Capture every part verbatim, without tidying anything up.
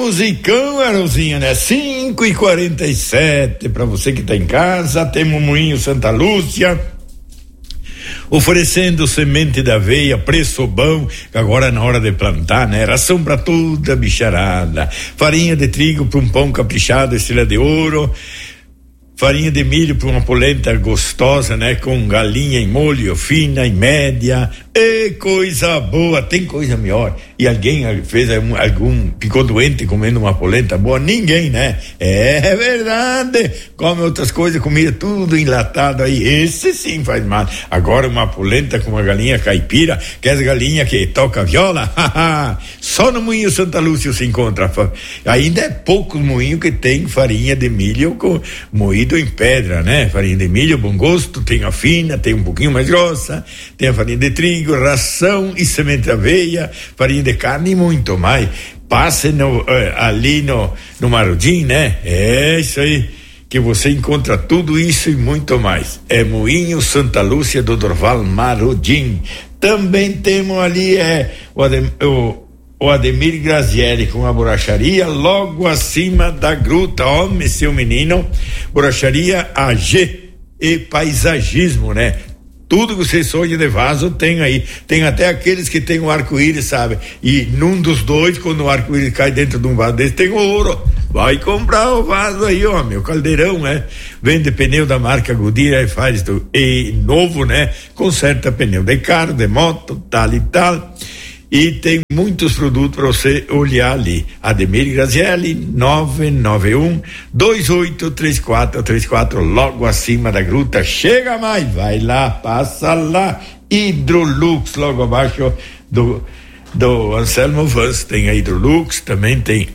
musicão, Arozinha, né? cinco e quarenta e sete, pra você que tá em casa, temos o Moinho Santa Lúcia, oferecendo semente da aveia, preço bom, agora na hora de plantar, né? Ração pra toda bicharada, farinha de trigo para um pão caprichado, estrela de ouro, farinha de milho para uma polenta gostosa, né? Com galinha em molho, fina e média. E coisa boa, tem coisa melhor. E alguém fez algum, algum ficou doente comendo uma polenta boa? Ninguém, né? É verdade. Come outras coisas, comida tudo enlatado aí. Esse sim faz mal. Agora uma polenta com uma galinha caipira, que é as galinhas que toca viola, só no Moinho Santa Lúcia se encontra. Ainda é pouco moinho que tem farinha de milho com, moído em pedra, né? Farinha de milho, bom gosto, tem a fina, tem um pouquinho mais grossa, tem a farinha de trigo, ração e semente de aveia, farinha de carne e muito mais. Passe no, uh, ali no, no Marodim, né? É isso aí, que você encontra tudo isso e muito mais. É Moinho Santa Lúcia do Dorval Marodim. Também temos ali é, o, Adem, o, o Ademir Grazielli com a borracharia logo acima da gruta. Homem, seu menino, borracharia A G e paisagismo, né? Tudo que você sonha de vaso tem aí. Tem até aqueles que tem o arco-íris, sabe? E num dos dois, quando o arco-íris cai dentro de um vaso desse, tem ouro. Vai comprar o vaso aí, ó, meu caldeirão, né? Vende pneu da marca Goodyear e faz do, e novo, né? Conserta pneu de carro, de moto, tal e tal. E tem muitos produtos para você olhar ali. Ademir Grazielli, nove nove um, dois oito três quatro três quatro, logo acima da gruta. Chega mais, vai lá, passa lá. Hidrolux, logo abaixo do, do Anselmo Vans, tem a Hidrolux, também tem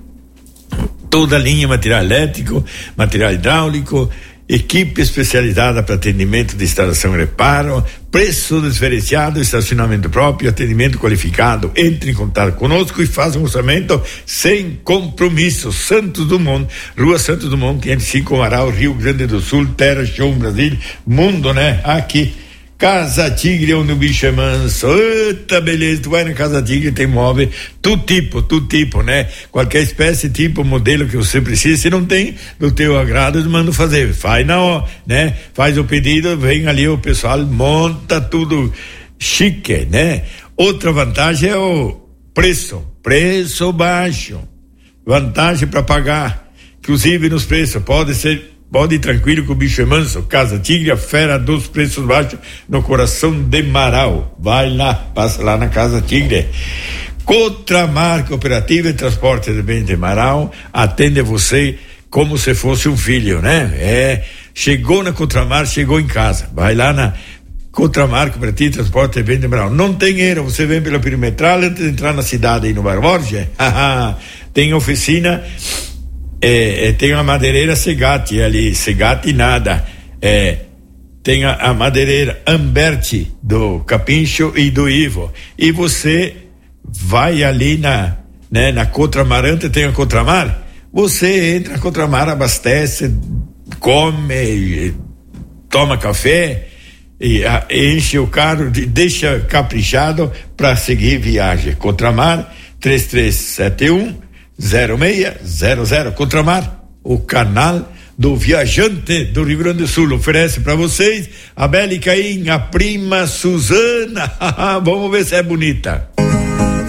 toda a linha material elétrico, material hidráulico, equipe especializada para atendimento de instalação e reparo, preço diferenciado, estacionamento próprio, atendimento qualificado. Entre em contato conosco e faça um orçamento sem compromisso. Santos Dumont, Rua Santos Dumont, quinhentos e cinco, Amaral, Rio Grande do Sul, Terra Show, Brasil, mundo, né? Aqui. Casa Tigre, onde o bicho é manso. Eita, beleza, tu vai na Casa Tigre, tem móvel, tudo tipo, tudo tipo, né? Qualquer espécie, tipo, modelo que você precisa, se não tem do teu agrado, manda fazer, faz na hora, né? Faz o pedido, vem ali o pessoal, monta tudo chique, né? Outra vantagem é o preço, preço baixo, vantagem para pagar, inclusive nos preços, pode ser. Pode ir tranquilo que o bicho é manso. Casa Tigre, a fera dos preços baixos no coração de Marau. Vai lá, passa lá na Casa Tigre. Cotramar Cooperativa e Transporte de Bens de Marau atende você como se fosse um filho, né? É, chegou na Cotramar, chegou em casa. Vai lá na Cotramar Cooperativa e Transporte de Bens de Marau. Não tem erro, você vem pela perimetral antes de entrar na cidade aí no Bar Borges. Tem oficina. É, é, tem a madeireira Segatti ali, Segatti nada, é, tem a, a madeireira Amberti do Capincho e do Ivo, e você vai ali na, né, na Cotramarante, tem a Cotramar, você entra na Cotramar, abastece, come, toma café e a, enche o carro, deixa caprichado para seguir viagem. Cotramar três três sete um zero seis zero zero. Cotramar, o canal do viajante do Rio Grande do Sul, oferece para vocês a Bela e Caim, a prima Suzana. Vamos ver se é bonita.